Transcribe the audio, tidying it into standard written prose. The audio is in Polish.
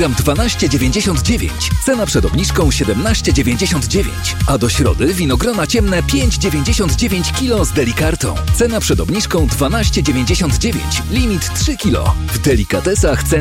kilogram 12,99. Cena przed obniżką 17,99. A do środy winogrona ciemne 5,99 kg z Delikartą. Cena przed obniżką 12,99. Limit 3 kg. W delikatesach cena